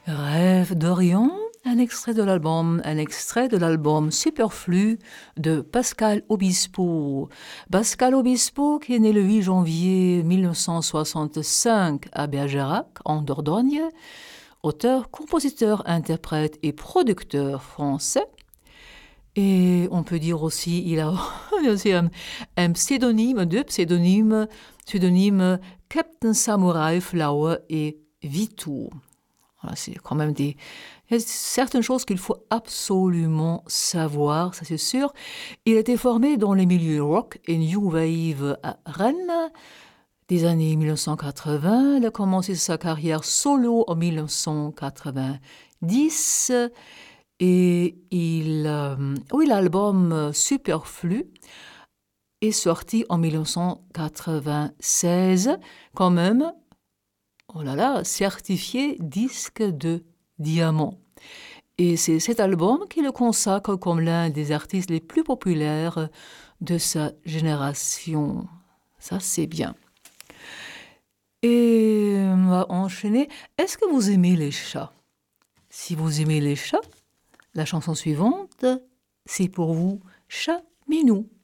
Rêve d'Orient, un extrait de l'album Superflu de Pascal Obispo. Pascal Obispo, qui est né le 8 janvier 1965 à Bergerac, en Dordogne, auteur, compositeur, interprète et producteur français. Et on peut dire aussi, il a aussi un pseudonyme, pseudonymes Captain Samurai Flower et Vitou. Voilà, c'est quand même il y a certaines choses qu'il faut absolument savoir, ça c'est sûr. Il a été formé dans les milieux rock et new wave à Rennes des années 1980. Il a commencé sa carrière solo en 1990 et l'album Superflu est sorti en 1996 quand même. Oh là là, certifié disque de diamant. Et c'est cet album qui le consacre comme l'un des artistes les plus populaires de sa génération. Ça, c'est bien. Et on va enchaîner. Est-ce que vous aimez les chats? Si vous aimez les chats, la chanson suivante, c'est pour vous, Chat Minou.